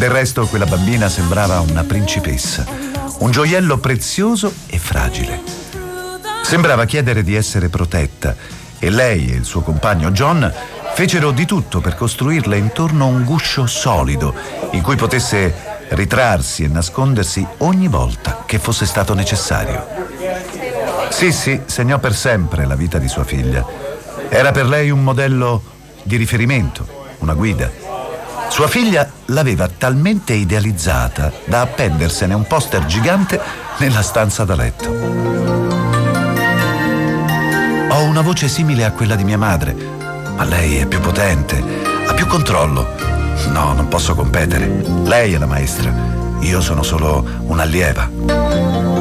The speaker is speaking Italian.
Del resto quella bambina sembrava una principessa, un gioiello prezioso e fragile. Sembrava chiedere di essere protetta e lei e il suo compagno John fecero di tutto per costruirle intorno un guscio solido in cui potesse ritrarsi e nascondersi ogni volta che fosse stato necessario. Sissy segnò per sempre la vita di sua figlia. Era per lei un modello di riferimento, una guida. Sua figlia l'aveva talmente idealizzata da appendersene un poster gigante nella stanza da letto. Ho una voce simile a quella di mia madre, ma lei è più potente, ha più controllo. Non posso competere. Lei è la maestra, io sono solo un'allieva.